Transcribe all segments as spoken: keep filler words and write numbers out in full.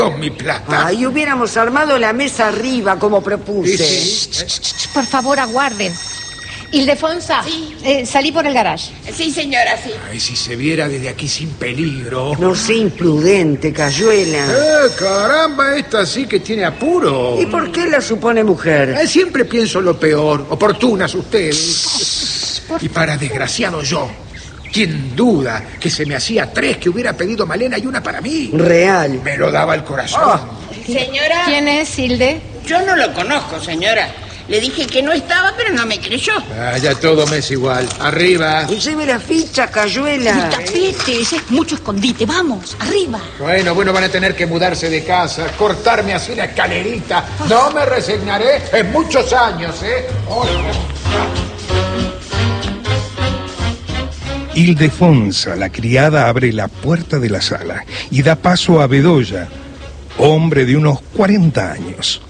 con mi plata. Ay, hubiéramos armado la mesa arriba como propuse. Sí, sí. Por favor, aguarden. Ildefonsa, Sí. eh, salí por el garage. Sí, señora, sí. Ay, si se viera desde aquí sin peligro. No sé, imprudente, Cayuela. Eh, caramba, esta sí que tiene apuro. ¿Y por qué la supone mujer? Eh, siempre pienso lo peor. Oportunas ustedes. Y para desgraciado yo. ¿Quién duda que se me hacía tres que hubiera pedido Malena y una para mí? Real. Me lo daba el corazón. Ah. Señora, ¿Quién es, Hilde? yo no lo conozco, señora. Le dije que no estaba, pero no me creyó. Ah, ya todo me es igual. Arriba. Y lleve la ficha, El Cayuela. tapete, ese es mucho escondite. Vamos, arriba. Bueno, bueno, van a tener que mudarse de casa, cortarme así la escalerita. No me resignaré en muchos años, ¿eh? Oh, Ildefonsa, la criada, abre la puerta de la sala y da paso a Bedoya, hombre de unos cuarenta años.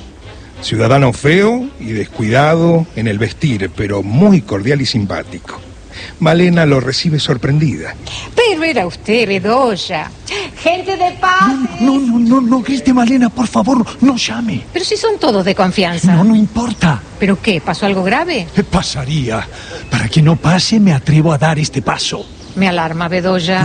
Ciudadano feo y descuidado en el vestir, pero muy cordial y simpático. Malena lo recibe sorprendida. Pero era usted, Bedoya. Gente de paz. No, no, no, no grite, Malena, por favor, no llame. Pero si son todos de confianza. No, no importa. ¿Pero qué? ¿Pasó algo grave? ¿Qué pasaría? Para que no pase, me atrevo a dar este paso. Me alarma, Bedoya.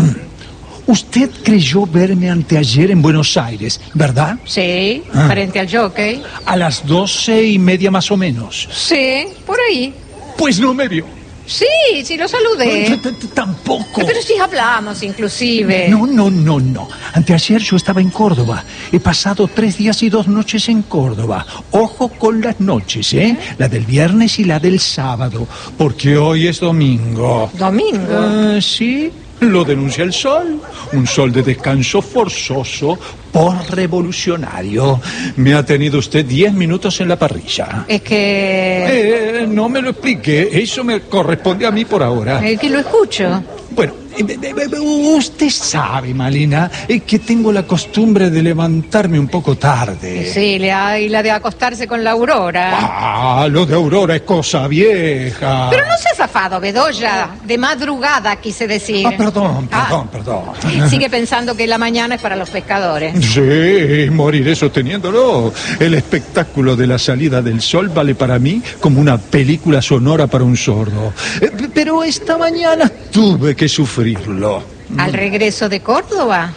Usted creyó verme anteayer en Buenos Aires, ¿verdad? Sí, Ah. frente al jockey. A las doce y media más o menos. Sí, por ahí. Pues no me vio. Sí, sí, lo saludé. T- t- Tampoco. Pero sí hablamos, inclusive. No, no, no, no. Anteayer yo estaba en Córdoba. He pasado tres días y dos noches en Córdoba. Ojo con las noches, ¿eh? La del viernes y la del sábado. Porque hoy es domingo. Domingo. Ah, sí, lo denuncia el sol. Un sol de descanso forzoso por revolucionario. Me ha tenido usted diez minutos en la parrilla. Es que... Eh, no me lo explique. Eso me corresponde a mí por ahora. Es que lo escucho. Bueno, eh, eh, eh, usted sabe, Malena, eh, que tengo la costumbre de levantarme un poco tarde. Sí, la- y la de acostarse con la Aurora. Ah, lo de Aurora es cosa vieja. Pero no se ha zafado, Bedoya. De madrugada, quise decir. Ah, perdón, Ah, perdón, perdón. sigue pensando que la mañana es para los pescadores. Sí, moriré sosteniéndolo. El espectáculo de la salida del sol vale para mí como una película sonora para un sordo. Eh, p- Pero esta mañana tuve que sufrirlo. ¿Al regreso de Córdoba?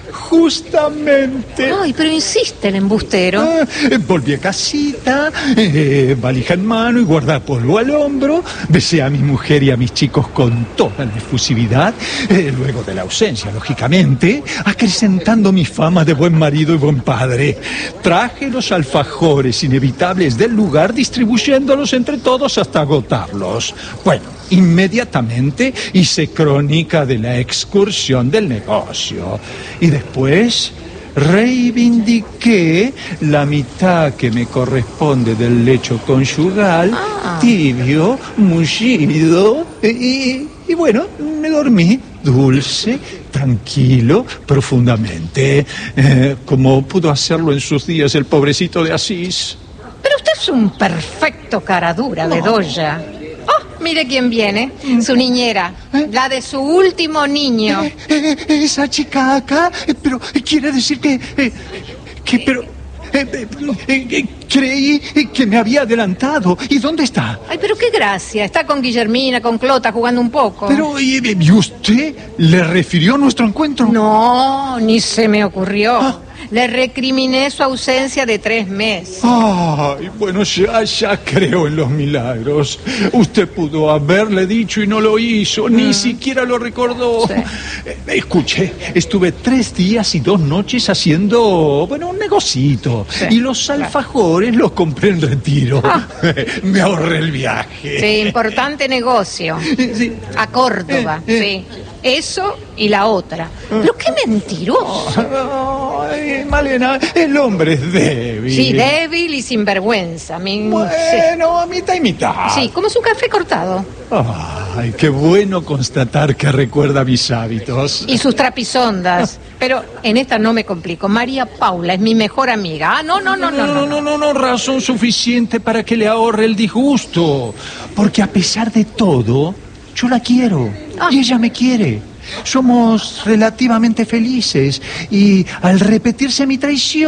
Justamente. Ay, pero insiste el embustero. Ah, eh, volví a casita, eh, valija en mano y guardapolvo al hombro. Besé a mi mujer y a mis chicos con toda la efusividad, eh, luego de la ausencia, lógicamente, acrecentando mi fama de buen marido y buen padre. Traje los alfajores inevitables del lugar, distribuyéndolos entre todos hasta agotarlos. Bueno, inmediatamente hice crónica de la excursión del negocio. Y después reivindiqué la mitad que me corresponde del lecho conyugal, Ah. tibio, mullido, y, y bueno, me dormí dulce, tranquilo, profundamente, eh, como pudo hacerlo en sus días el pobrecito de Asís. Pero usted es un perfecto caradura, Bedoya. Oh, mire quién viene. Su niñera. La de su último niño. Eh, eh, esa chica acá, eh, pero eh, quiere decir que... eh, que pero... eh, eh, eh, eh, creí que me había adelantado. ¿Y dónde está? Ay, pero qué gracia. Está con Guillermina, con Clota, jugando un poco. Pero, ¿y, y usted le refirió nuestro encuentro? No, ni se me ocurrió. Ah. Le recriminé su ausencia de tres meses. Ay, bueno, ya, ya creo en los milagros. Usted pudo haberle dicho y no lo hizo, ni siquiera lo recordó. Sí. Eh, escuche, estuve tres días y dos noches haciendo, bueno, un negocito. Sí, Y los claro. alfajores los compré en retiro. Ah. Me ahorré el viaje. Sí, importante negocio. Sí. A Córdoba, Eh, eh. sí. Eso y la otra. Pero qué mentiroso. Ay, Malena, el hombre es débil. Sí, débil y sinvergüenza. Mi... Bueno, a mitad y mitad. Sí, como su café cortado. Ay, qué bueno constatar que recuerda mis hábitos. Y sus trapisondas. Pero en esta no me complico. María Paula es mi mejor amiga. Ah, no, no, no, no, no, no, no, no, razón suficiente para que le ahorre el disgusto. Porque a pesar de todo, yo la quiero. Ah. Y ella me quiere. Somos relativamente felices y al repetirse mi traición,